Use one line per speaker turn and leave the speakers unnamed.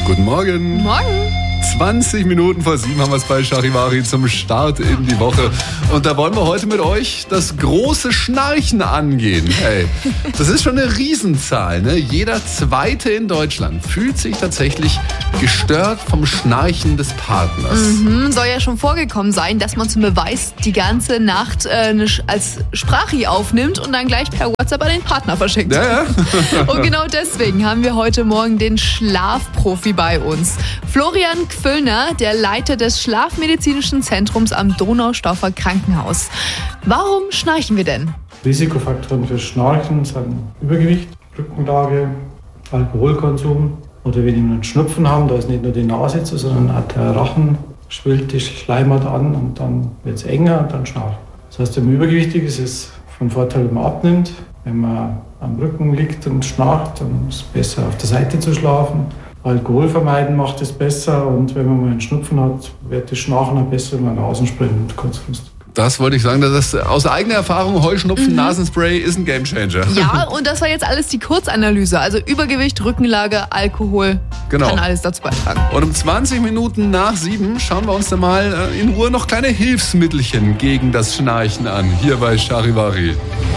Guten Morgen.
Morgen.
20 Minuten vor 7 haben wir es bei Charivari zum Start in die Woche. Und da wollen wir heute mit euch das große Schnarchen angehen. Hey, das ist schon eine Riesenzahl, ne? Jeder Zweite in Deutschland fühlt sich tatsächlich gestört vom Schnarchen des Partners.
Soll ja schon vorgekommen sein, dass man zum Beweis die ganze Nacht als Sprachi aufnimmt und dann gleich per WhatsApp an den Partner verschickt.
Ja.
Und genau deswegen haben wir heute Morgen den Schlafprofi bei uns. Florian Gfüllner, der Leiter des Schlafmedizinischen Zentrums am Donaustauffer Krankenhaus. Warum schnarchen wir denn?
Risikofaktoren für Schnarchen sind Übergewicht, Rückenlage, Alkoholkonsum oder wenn wir einen Schnupfen haben, da ist nicht nur die Nase zu, sondern auch der Rachen schwillt die Schleimhaut an und dann wird es enger und dann schnarcht. Das heißt, wenn man übergewichtig ist, ist es von Vorteil, wenn man abnimmt. Wenn man am Rücken liegt und schnarcht, dann ist es besser, auf der Seite zu schlafen. Alkohol vermeiden macht es besser und wenn man mal einen Schnupfen hat, wird das Schnarchen auch besser, wenn man Nasenspray kurzfristig.
Das wollte ich sagen, das ist aus eigener Erfahrung, Heuschnupfen, Nasenspray ist ein Gamechanger.
Ja, und das war jetzt alles die Kurzanalyse. Also Übergewicht, Rückenlage, Alkohol, kann alles dazu beitragen.
Und um 20 Minuten nach 7 schauen wir uns dann mal in Ruhe noch kleine Hilfsmittelchen gegen das Schnarchen an, hier bei Charivari.